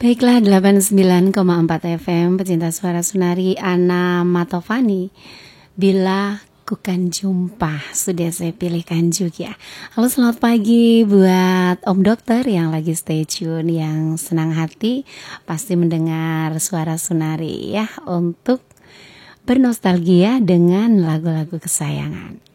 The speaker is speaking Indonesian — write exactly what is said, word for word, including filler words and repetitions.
Baiklah, delapan puluh sembilan koma empat F M, pecinta suara Sunari, Ana Matovani. Bila kukan jumpa, sudah saya pilihkan juga. Halo, selamat pagi buat Om Dokter yang lagi stay tune, yang senang hati pasti mendengar suara Sunari ya, untuk bernostalgia dengan lagu-lagu kesayangan.